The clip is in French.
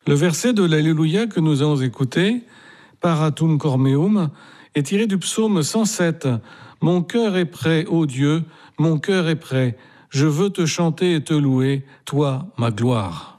Le verset de l'Alléluia que nous allons écouter, Paratum Cormeum, est tiré du psaume 107. Mon cœur est prêt, ô Dieu, mon cœur est prêt. Je veux te chanter et te louer, toi, ma gloire.